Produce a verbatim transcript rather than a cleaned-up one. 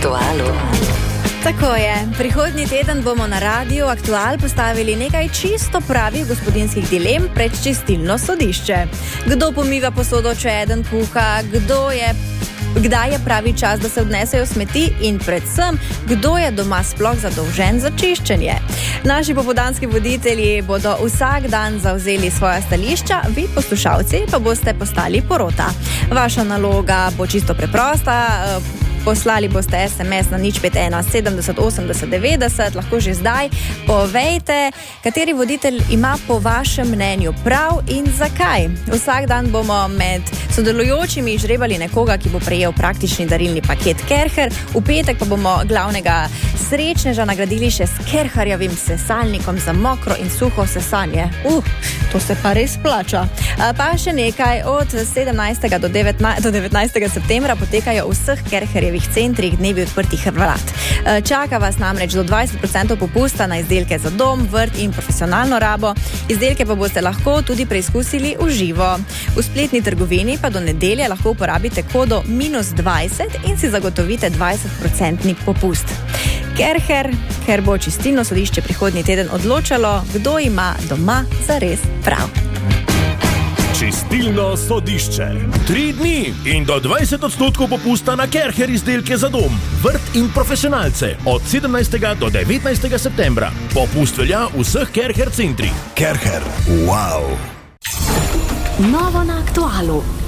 Aktualu. Tako je, prihodnji teden bomo na Radiu Aktual postavili nekaj čisto pravih gospodinjskih dilem pred čistilno sodišče. Kdo pomiva posodo, če eden kuha, kdo je, kdaj je pravi čas, da se odnesejo smeti in predvsem, kdo je doma sploh zadolžen za čiščenje. Naši popoldanski voditelji bodo vsak dan zavzeli svoja stališča, vi poslušalci pa boste postali porota. Vaša naloga bo čisto preprosta. Poslali boste es em es na nič pet ena sedemdeset osemdeset devetdeset, lahko že zdaj povejte, kateri voditelj ima po vašem mnenju prav in zakaj. Vsak dan bomo med sodelujočimi žrebali nekoga, ki bo prejel praktični darilni paket Kerher. V petek pa bomo glavnega srečneža nagradili še s Kerharjevim sesalnikom za mokro in suho sesanje. Uh, to se pa res plača. Pa še nekaj, od sedemnajstega do devetnajstega septembra potekajo v vseh Kerherjevih centrih dnevi odprtih vrat. Čaka vas namreč do dvajset procentov popusta na izdelke za dom, vrt in profesionalno rabo. Izdelke pa boste lahko tudi preizkusili v živo. V spletni trgovini pa do nedelje lahko uporabite kodo minus dvajset in si zagotovite dvajset procentni popust. Kerher, ker bo čistilno sodišče prihodnji teden odločalo, kdo ima doma zares prav. Čistilno sodišče. Tri dni in do dvajset odstotkov popusta na Kerher izdelke za dom, vrt in profesionalce od sedemnajstega do devetnajstega septembra. Popust velja v vseh Kerher centrih. Kerher, wow! Novo na Aktualu.